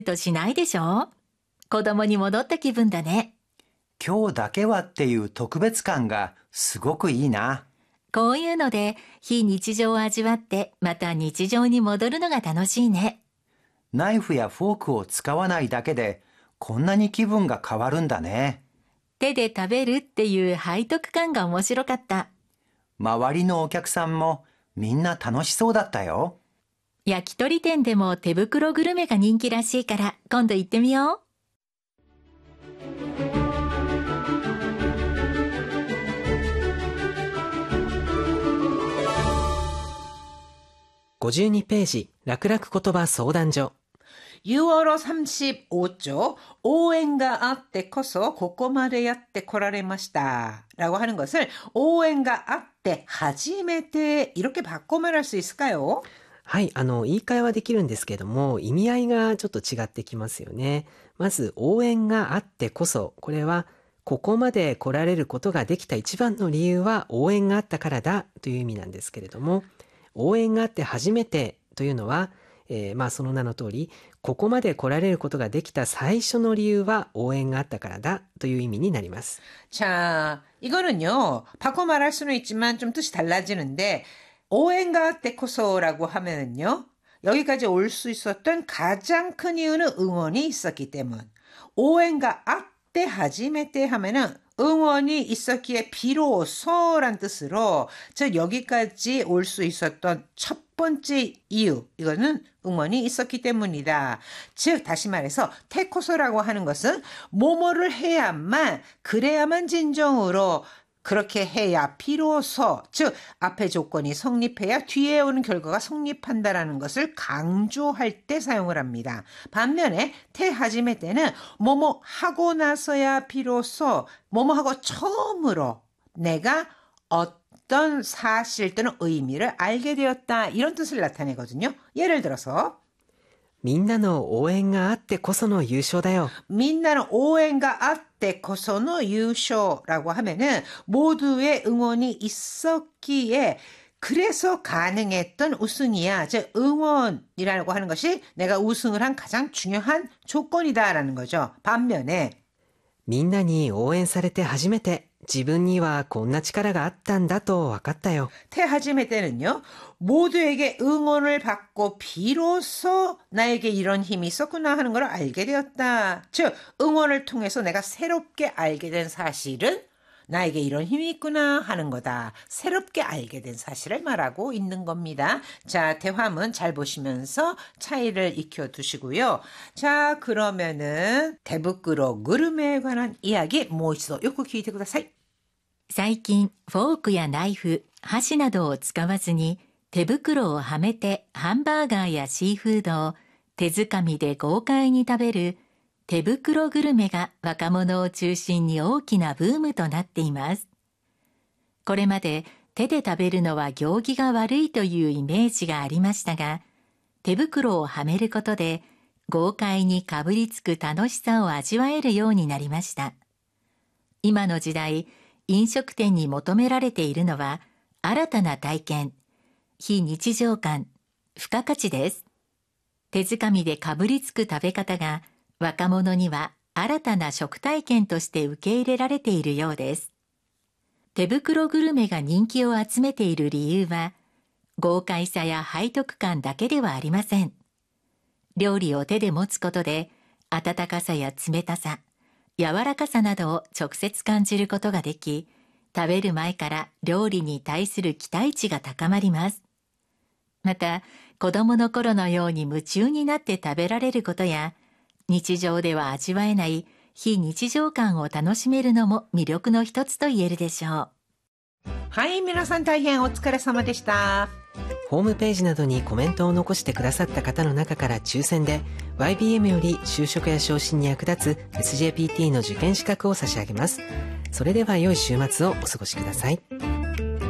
としないでしょ。子供に戻った気分だね。 今日だけはっていう特別感がすごくいいな。 こういうので非日常を味わってまた日常に戻るのが楽しいね。 ナイフやフォークを使わないだけでこんなに気分が変わるんだね。 手で食べるっていう背徳感が面白かった。 周りのお客さんもみんな楽しそうだったよ。 焼き鳥店でも手袋グルメが人気らしいから今度行ってみよう。 52ページ、楽々言葉相談所。 6월 35조 오해가あってこそここまでやってこられました라고 하는 것을 오해가あって初めて이렇게 바꿔 말할 수 있을까요? はい、言い換えはできるんですけども、意味合いがちょっと違ってきますよね。まず、応援があってこそ、これは、ここまで来られることができた一番の理由は応援があったからだという意味なんですけれども、応援があって初めてというのは、その名の通り、ここまで来られることができた最初の理由は応援があったからだという意味になります。 자, 이거는요. 바꿔 말할 수는 있지만 좀 뜻이 달라지는데 오해가あってこそ라고 하면은요. 여기까지 올 수 있었던 가장 큰 이유는 응원이 있었기 때문. 오해가あって初めて 하면은 응원이 있었기에 비로소란 뜻으로 즉 여기까지 올 수 있었던 첫 번째 이유 이거는 응원이 있었기 때문이다. 즉 다시 말해서 테코소라고 하는 것은 뭐뭐를 해야만 그래야만 진정으로 그렇게 해야 비로소 즉 앞의 조건이 성립해야 뒤에 오는 결과가 성립한다라는 것을 강조할 때 사용을 합니다. 반면에 태하지메 때는 뭐뭐 하고 나서야 비로소 뭐뭐 하고 처음으로 내가 어떤 사실 또는 의미를 알게 되었다 이런 뜻을 나타내거든요. 예를 들어서 みんなの応援があってこその優勝だよ。 민나는 오해가あってこその優勝라고 하면은 모두의 응원이 있었기에 그래서 가능했던 우승이야. 즉 응원이라고 하는 것이 내가 우승을 한 가장 중요한 조건이다라는 거죠. 반면에 みんなに応援されて初めて自分にはこんな力があったんだと分かったよ。 태하지메 때는요. 모두에게 응원을 받고 비로소 나에게 이런 힘이 있었구나 하는 걸 알게 되었다. 즉 응원을 통해서 내가 새롭게 알게 된 사실은 나에게 이런 힘이 있구나 하는 거다. 새롭게 알게 된 사실을 말하고 있는 겁니다. 자, 대화문 잘 보시면서 차이를 익혀두시고요. 자, 그러면은 대북으로 그름에 관한 이야기もう一度よく聞いてください。 最近フォークやナイフ、箸などを使わずに手袋をはめてハンバーガーやシーフードを手づかみで豪快に食べる手袋グルメが若者を中心に大きなブームとなっています。これまで手で食べるのは行儀が悪いというイメージがありましたが、手袋をはめることで豪快にかぶりつく楽しさを味わえるようになりました。今の時代、飲食店に求められているのは新たな体験、非日常感、付加価値です。手づかみでかぶりつく食べ方が若者には新たな食体験として受け入れられているようです。手袋グルメが人気を集めている理由は、豪快さや背徳感だけではありません。料理を手で持つことで、温かさや冷たさ、柔らかさなどを直接感じることができ、食べる前から料理に対する期待値が高まります。また、子供の頃のように夢中になって食べられることや、日常では味わえない非日常感を楽しめるのも魅力の一つと言えるでしょう。 はい、皆さん大変お疲れ様でした。 ホームページなどにコメントを残してくださった方の中から抽選で YBM より就職や昇進に役立つ SJPT の受験資格を差し上げます。それでは良い週末をお過ごしください。